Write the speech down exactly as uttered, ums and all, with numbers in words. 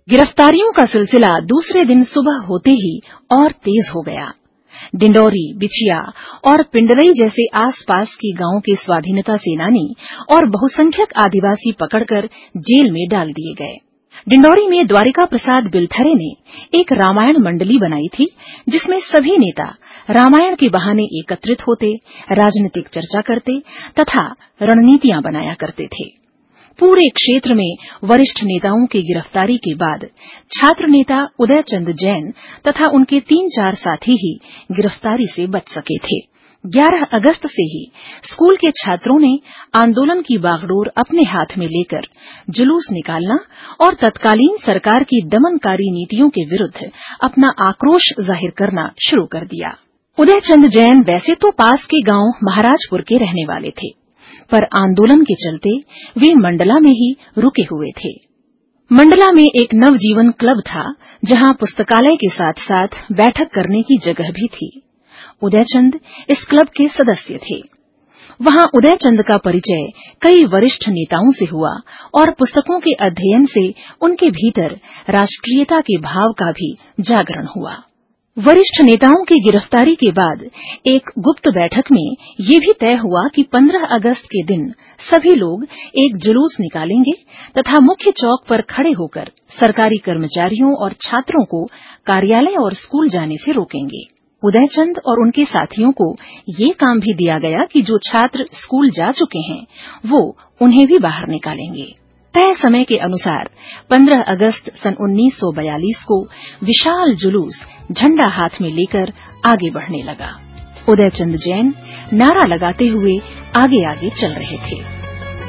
गिरफ्तारियों का सिलसिला दूसरे दिन सुबह होते ही और तेज हो गया। डिंडौरी, बिछिया और पिंडरई जैसे आसपास के गांवों के स्वाधीनता सेनानी और बहुसंख्यक आदिवासी पकड़कर जेल में डाल दिए गए। डिंडौरी में द्वारिका प्रसाद बिलथरे ने एक रामायण मंडली बनाई थी, जिसमें सभी नेता रामायण के बहाने एकत्रित होते, राजनीतिक चर्चा करते तथा रणनीतियां बनाया करते थे। पूरे क्षेत्र में वरिष्ठ नेताओं की गिरफ्तारी के बाद छात्र नेता उदयचंद जैन तथा उनके तीन चार साथी ही गिरफ्तारी से बच सके थे। ग्यारह अगस्त से ही स्कूल के छात्रों ने आंदोलन की बागडोर अपने हाथ में लेकर जुलूस निकालना और तत्कालीन सरकार की दमनकारी नीतियों के विरुद्ध अपना आक्रोश जाहिर करना शुरू कर दिया। उदयचंद जैन वैसे तो पास के गांव महाराजपुर के रहने वाले थे, पर आंदोलन के चलते वे मंडला में ही रुके हुए थे। मंडला में एक नवजीवन क्लब था, जहां पुस्तकालय के साथ साथ बैठक करने की जगह भी थी। उदयचंद इस क्लब के सदस्य थे। वहां उदयचंद का परिचय कई वरिष्ठ नेताओं से हुआ और पुस्तकों के अध्ययन से उनके भीतर राष्ट्रीयता के भाव का भी जागरण हुआ। वरिष्ठ नेताओं की गिरफ्तारी के बाद एक गुप्त बैठक में ये भी तय हुआ कि पंद्रह अगस्त के दिन सभी लोग एक जुलूस निकालेंगे तथा मुख्य चौक पर खड़े होकर सरकारी कर्मचारियों और छात्रों को कार्यालय और स्कूल जाने से रोकेंगे। उदयचंद और उनके साथियों को ये काम भी दिया गया कि जो छात्र स्कूल जा चुके हैं वो उन्हें भी बाहर निकालेंगे। तय समय के अनुसार पंद्रह अगस्त सन उन्नीस सौ बयालीस को विशाल जुलूस झंडा हाथ में लेकर आगे बढ़ने लगा। उदयचंद जैन नारा लगाते हुए आगे आगे चल रहे थे।